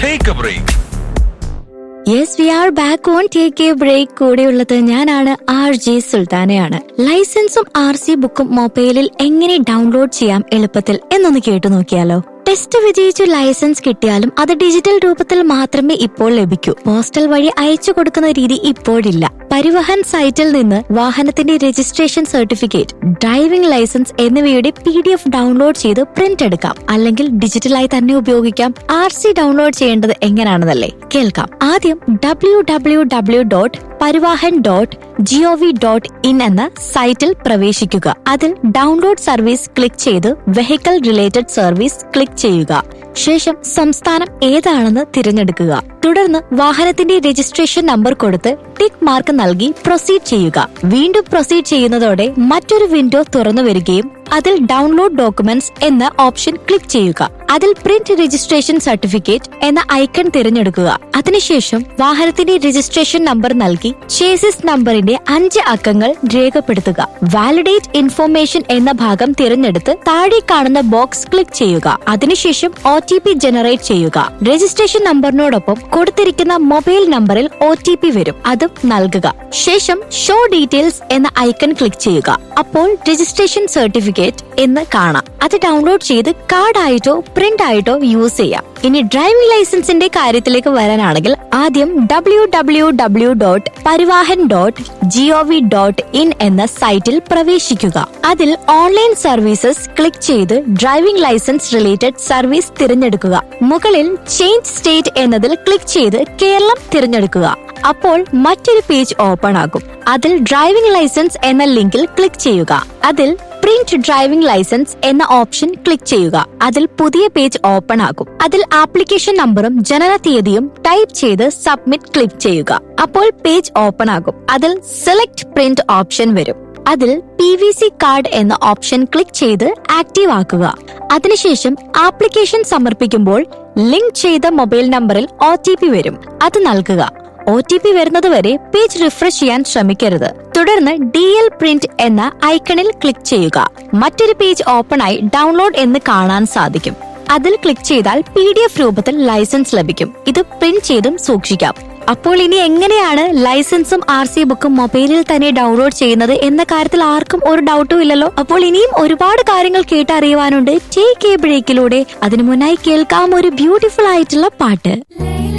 Take A break. Yes, V are back on take A break. കൂടെയുള്ളത് ഞാനാണ് RJ സുൽത്താനയാണ്. ലൈസൻസും RC ബുക്കും മൊബൈലിൽ എങ്ങനെ ഡൗൺലോഡ് ചെയ്യാം എളുപ്പത്തിൽ എന്നൊന്ന് കേട്ടു നോക്കിയാലോ. ടെസ്റ്റ് വിജയിച്ചു ലൈസൻസ് കിട്ടിയാലും അത് ഡിജിറ്റൽ രൂപത്തിൽ മാത്രമേ ഇപ്പോൾ ലഭിക്കൂ. പോസ്റ്റൽ വഴി അയച്ചു കൊടുക്കുന്ന രീതി ഇപ്പോഴില്ല. പരിവഹൻ സൈറ്റിൽ നിന്ന് വാഹനത്തിന്റെ രജിസ്ട്രേഷൻ സർട്ടിഫിക്കറ്റ്, ഡ്രൈവിംഗ് ലൈസൻസ് എന്നിവയുടെ PDF ഡൗൺലോഡ് ചെയ്ത് പ്രിന്റ് എടുക്കാം. അല്ലെങ്കിൽ ഡിജിറ്റലായി തന്നെ ഉപയോഗിക്കാം. RC ഡൗൺലോഡ് ചെയ്യേണ്ടത് എങ്ങനെയാണെന്നല്ലേ കേൾക്കാം. ആദ്യം www.parivahan.gov.in എന്ന സൈറ്റിൽ പ്രവേശിക്കുക. അതിൽ ഡൗൺലോഡ് സർവീസ് ക്ലിക്ക് ചെയ്ത് വെഹിക്കിൾ റിലേറ്റഡ് സർവീസ് ക്ലിക്ക് ചെയ്യുക. ശേഷം സംസ്ഥാനം ഏതാണെന്ന് തിരഞ്ഞെടുക്കുക. തുടർന്ന് വാഹനത്തിന്റെ രജിസ്ട്രേഷൻ നമ്പർ കൊടുത്ത് ടിക്ക് മാർക്ക് നൽകി പ്രൊസീഡ് ചെയ്യുക. വീണ്ടും പ്രൊസീഡ് ചെയ്യുന്നതോടെ മറ്റൊരു വിൻഡോ തുറന്നു വരികയും അതിൽ ഡൗൺലോഡ് ഡോക്യുമെന്റ്സ് എന്ന ഓപ്ഷൻ ക്ലിക്ക് ചെയ്യുക. അതിൽ പ്രിന്റ് രജിസ്ട്രേഷൻ സർട്ടിഫിക്കറ്റ് എന്ന ഐക്കൺ തിരഞ്ഞെടുക്കുക. അതിനുശേഷം വാഹനത്തിന്റെ രജിസ്ട്രേഷൻ നമ്പർ നൽകി ചേസിസ് നമ്പറിന്റെ 5 അക്കങ്ങൾ രേഖപ്പെടുത്തുക. വാലിഡേറ്റ് ഇൻഫോർമേഷൻ എന്ന ഭാഗം തിരഞ്ഞെടുത്ത് താഴെ കാണുന്ന ബോക്സ് ക്ലിക്ക് ചെയ്യുക. അതിനുശേഷം OTP ജനറേറ്റ് ചെയ്യുക. രജിസ്ട്രേഷൻ നമ്പറിനോടൊപ്പം കൊടുത്തിരിക്കുന്ന മൊബൈൽ നമ്പറിൽ OTP വരും. അതും നൽകുക. ശേഷം ഷോ ഡീറ്റെയിൽസ് എന്ന ഐക്കൺ ക്ലിക്ക് ചെയ്യുക. അപ്പോൾ രജിസ്ട്രേഷൻ സർട്ടിഫിക്കറ്റ് എന്ന് കാണാം. അത് ഡൗൺലോഡ് ചെയ്ത് കാർഡ് ആയിട്ടോ പ്രിന്റ് ആയിട്ടോ യൂസ് ചെയ്യാം. ഇനി ഡ്രൈവിംഗ് ലൈസൻസിന്റെ കാര്യത്തിലേക്ക് വരാനാണെങ്കിൽ ആദ്യം www.parivahan.gov.in എന്ന സൈറ്റിൽ പ്രവേശിക്കുക. അതിൽ ഓൺലൈൻ സർവീസസ് ക്ലിക്ക് ചെയ്ത് ഡ്രൈവിംഗ് ലൈസൻസ് റിലേറ്റഡ് സർവീസ് തിരഞ്ഞെടുക്കുക. മുകളിൽ ചേഞ്ച് സ്റ്റേറ്റ് എന്നതിൽ ക്ലിക്ക് ചെയ്ത് കേരളം തിരഞ്ഞെടുക്കുക. അപ്പോൾ മറ്റൊരു പേജ് ഓപ്പൺ ആകും. അതിൽ ഡ്രൈവിംഗ് ലൈസൻസ് എന്ന ലിങ്കിൽ ക്ലിക്ക് ചെയ്യുക. അതിൽ പ്രിന്റ് ഡ്രൈവിംഗ് ലൈസൻസ് എന്ന ഓപ്ഷൻ ക്ലിക്ക് ചെയ്യുക. അതിൽ പുതിയ പേജ് ഓപ്പൺ ആകും. അതിൽ ആപ്ലിക്കേഷൻ നമ്പറും ജനന തീയതിയും ടൈപ്പ് ചെയ്ത് സബ്മിറ്റ് ക്ലിക്ക് ചെയ്യുക. അപ്പോൾ പേജ് ഓപ്പൺ ആകും. അതിൽ സെലക്ട് പ്രിന്റ് ഓപ്ഷൻ വരും. അതിൽ PVC കാർഡ് എന്ന ഓപ്ഷൻ ക്ലിക്ക് ചെയ്ത് ആക്റ്റീവ് ആക്കുക. അതിനുശേഷം ആപ്ലിക്കേഷൻ സമർപ്പിക്കുമ്പോൾ ലിങ്ക് ചെയ്ത മൊബൈൽ നമ്പറിൽ OTP വരും. അത് നൽകുക. OTP വരുന്നതുവരെ പേജ് റിഫ്രഷ് ചെയ്യാൻ ശ്രമിക്കരുത്. തുടർന്ന് DL പ്രിന്റ് എന്ന ഐക്കണിൽ ക്ലിക്ക് ചെയ്യുക. മറ്റൊരു പേജ് ഓപ്പൺ ആയി ഡൗൺലോഡ് എന്ന് കാണാൻ സാധിക്കും. അതിൽ ക്ലിക്ക് ചെയ്താൽ PDF രൂപത്തിൽ ലൈസൻസ് ലഭിക്കും. ഇത് പ്രിന്റ് ചെയ്തും സൂക്ഷിക്കാം. അപ്പോൾ ഇനി എങ്ങനെയാണ് ലൈസൻസും RC ബുക്കും മൊബൈലിൽ തന്നെ ഡൗൺലോഡ് ചെയ്യുന്നത് എന്ന കാര്യത്തിൽ ആർക്കും ഒരു ഡൗട്ടും ഇല്ലല്ലോ. അപ്പോൾ ഇനിയും ഒരുപാട് കാര്യങ്ങൾ കേട്ടറിയുവാനുണ്ട് ടേക്ക് എ ബ്രേക്കിലൂടെ. അതിനു മുന്നായി കേൾക്കാം ഒരു ബ്യൂട്ടിഫുൾ ആയിട്ടുള്ള പാട്ട്.